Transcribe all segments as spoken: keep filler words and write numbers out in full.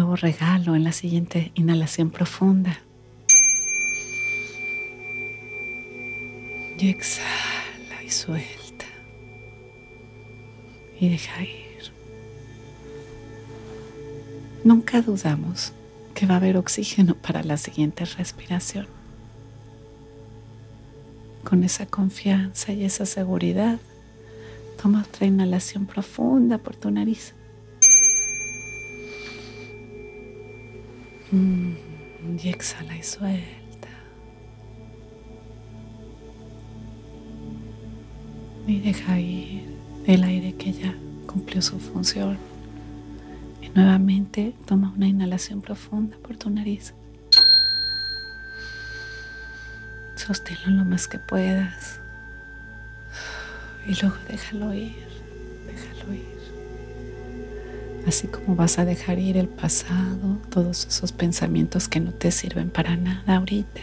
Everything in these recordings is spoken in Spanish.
nuevo regalo en la siguiente inhalación profunda. Y exhala y suelta. Y deja ir. Nunca dudamos que va a haber oxígeno para la siguiente respiración. Con esa confianza y esa seguridad, toma otra inhalación profunda por tu nariz. Mm, y exhala y suelta. Y deja ir el aire que ya cumplió su función. Y nuevamente toma una inhalación profunda por tu nariz. Sosténlo lo más que puedas. Y luego déjalo ir, déjalo ir. Así como vas a dejar ir el pasado, todos esos pensamientos que no te sirven para nada ahorita.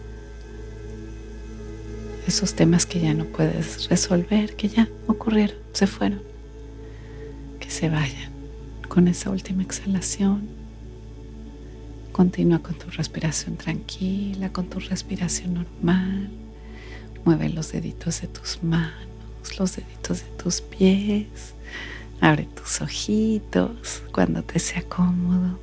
Esos temas que ya no puedes resolver, que ya ocurrieron, se fueron. Que se vayan. Con esa última exhalación, continúa con tu respiración tranquila, con tu respiración normal. Mueve los deditos de tus manos, los deditos de tus pies. Abre tus ojitos cuando te sea cómodo.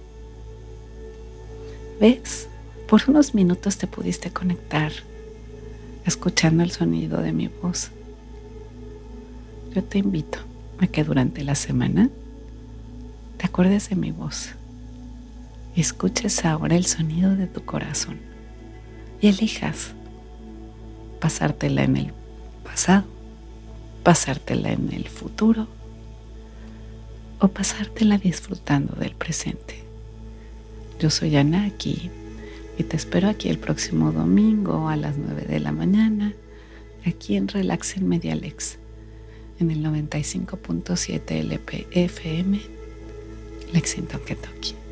¿Ves? Por unos minutos te pudiste conectar escuchando el sonido de mi voz. Yo te invito a que durante la semana te acuerdes de mi voz y escuches ahora el sonido de tu corazón y elijas pasártela en el pasado, pasártela en el futuro o pasártela disfrutando del presente. Yo soy Ana aquí y te espero aquí el próximo domingo a las nueve de la mañana, aquí en Relax en Medialex, en el noventa y cinco punto siete L P F M, Lexington, Kentucky.